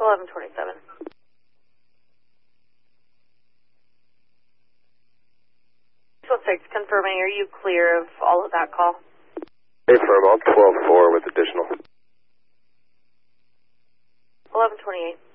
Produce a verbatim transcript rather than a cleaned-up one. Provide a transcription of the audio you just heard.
eleven twenty-seven. twelve six, confirming, are you clear of all of that call? Affirm, all twelve four with additional. eleven twenty-eight.